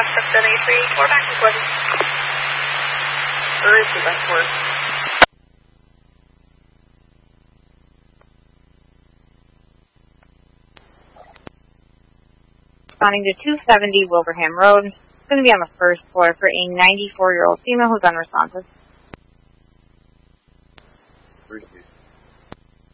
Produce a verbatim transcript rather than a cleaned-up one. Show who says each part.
Speaker 1: West seven eighty-three, four back to Gordon. Or is he back to work?
Speaker 2: Responding to two seventy Wilbraham Road. It's going to be on the first floor for a ninety-four-year-old female who's unresponsive.